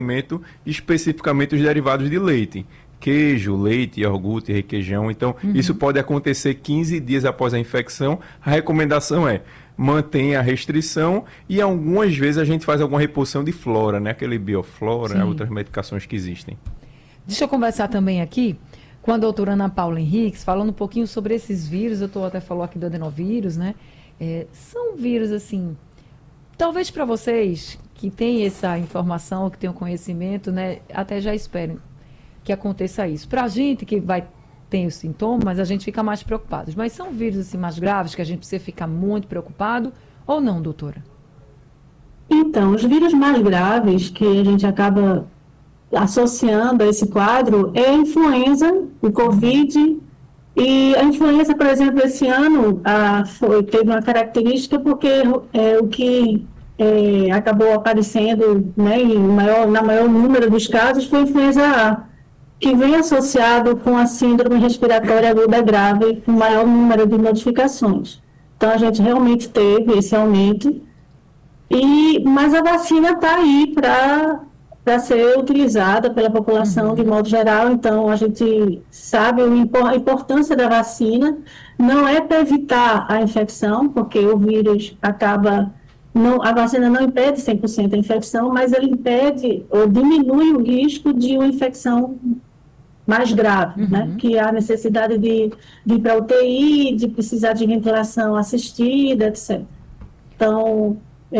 alimento, especificamente os derivados de leite. Queijo, leite, iogurte, requeijão. Então, isso pode acontecer 15 dias após a infecção. A recomendação é mantenha a restrição e algumas vezes a gente faz alguma reposição de flora, né? Aquele bioflora, né? Sim. Outras medicações que existem. Deixa eu conversar também aqui com a doutora Ana Paula Henriques, falando um pouquinho sobre esses vírus. O doutor até falou aqui do adenovírus, né? São vírus, assim, talvez para vocês que têm essa informação, que têm o conhecimento, né? Até já esperem que aconteça isso. Para a gente que tem os sintomas, a gente fica mais preocupado. Mas são vírus assim, mais graves que a gente precisa ficar muito preocupado ou não, doutora? Então, os vírus mais graves que a gente acaba associando a esse quadro é a influenza, o Covid. E a influenza, por exemplo, esse ano teve uma característica porque o que acabou aparecendo, né, na maior número dos casos foi a influenza A, que vem associado com a síndrome respiratória aguda grave, com maior número de notificações. Então, a gente realmente teve esse aumento, mas a vacina está aí para ser utilizada pela população de modo geral. Então, a gente sabe a importância da vacina. Não é para evitar a infecção, porque o vírus a vacina não impede 100% a infecção, mas ele impede ou diminui o risco de uma infecção mais grave, né? Que há necessidade de ir para a UTI, de precisar de ventilação assistida, etc. Então,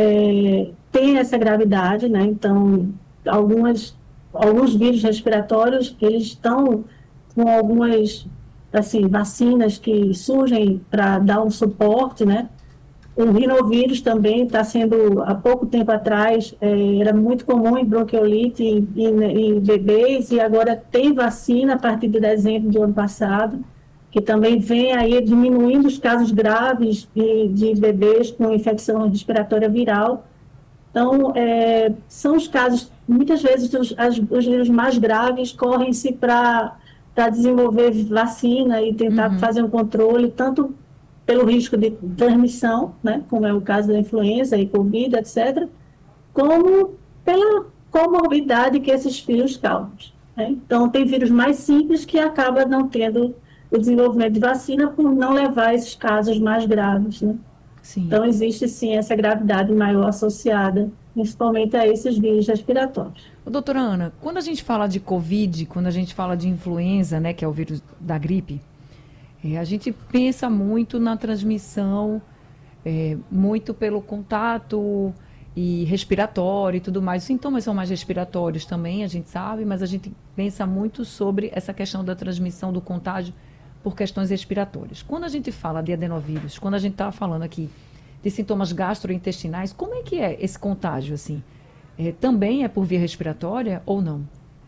tem essa gravidade, né? Então, alguns vírus respiratórios, eles estão com algumas, assim, vacinas que surgem para dar um suporte, né? O rinovírus também está sendo, há pouco tempo atrás, era muito comum em bronquiolite em bebês, e agora tem vacina a partir de dezembro do ano passado, que também vem aí diminuindo os casos graves de bebês com infecção respiratória viral. Então, são os casos, muitas vezes os vírus mais graves correm-se para desenvolver vacina e tentar fazer um controle, tanto pelo risco de transmissão, né, como é o caso da influenza e Covid, etc., como pela comorbidade que esses vírus causam, né? Então, tem vírus mais simples que acaba não tendo o desenvolvimento de vacina por não levar esses casos mais graves, né? Sim. Então, existe sim essa gravidade maior associada, principalmente a esses vírus respiratórios. Doutora Ana, quando a gente fala de Covid, quando a gente fala de influenza, né, que é o vírus da gripe, a gente pensa muito na transmissão, muito pelo contato e respiratório e tudo mais. Os sintomas são mais respiratórios também, a gente sabe, mas a gente pensa muito sobre essa questão da transmissão do contágio por questões respiratórias. Quando a gente fala de adenovírus, quando a gente está falando aqui de sintomas gastrointestinais, como é que é esse contágio, assim? Também é por via respiratória ou não?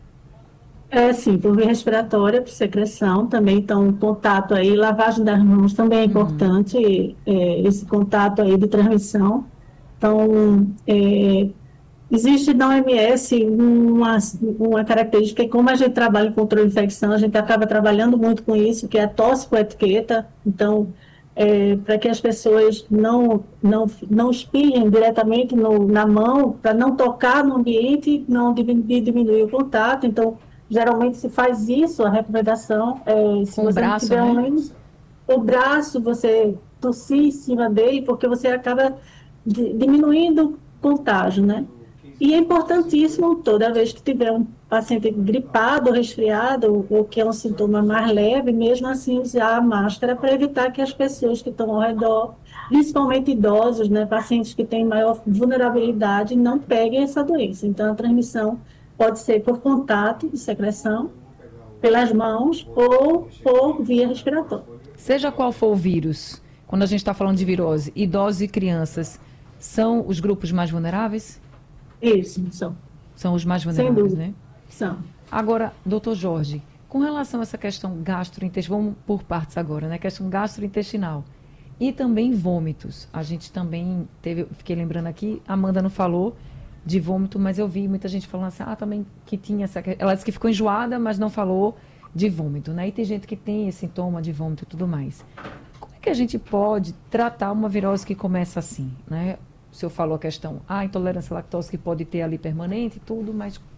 Sim, por via respiratória, por secreção, também, então, contato aí, lavagem das mãos também é importante, esse contato aí de transmissão. Então, existe na OMS uma característica, que como a gente trabalha em controle de infecção, a gente acaba trabalhando muito com isso, que é a tosse com etiqueta. Então, para que as pessoas não espirrem diretamente na mão, para não tocar no ambiente, não diminuir o contato. Então, geralmente se faz isso, a recomendação se Com o você não braço, tiver né? ao menos o braço, você tossir em cima dele, porque você acaba diminuindo o contágio, né? E é importantíssimo, toda vez que tiver um paciente gripado, resfriado, ou que é um sintoma mais leve, mesmo assim usar a máscara para evitar que as pessoas que estão ao redor, principalmente idosos, né, pacientes que têm maior vulnerabilidade, não peguem essa doença. Então, a transmissão pode ser por contato de secreção, pelas mãos ou por via respiratória. Seja qual for o vírus, quando a gente está falando de virose, idosos e crianças são os grupos mais vulneráveis? Isso, são. São os mais Sem vulneráveis, dúvida. né? São. Agora, doutor Jorge, com relação a essa questão gastrointestinal, vamos por partes agora, né? Questão gastrointestinal e também vômitos. A gente também teve, fiquei lembrando aqui, a Amanda não falou de vômito, mas eu vi muita gente falando assim, também que tinha essa... Ela disse que ficou enjoada, mas não falou de vômito, né? E tem gente que tem esse sintoma de vômito e tudo mais. Como é que a gente pode tratar uma virose que começa assim, né? O senhor falou a questão, intolerância à lactose que pode ter ali permanente e tudo, mas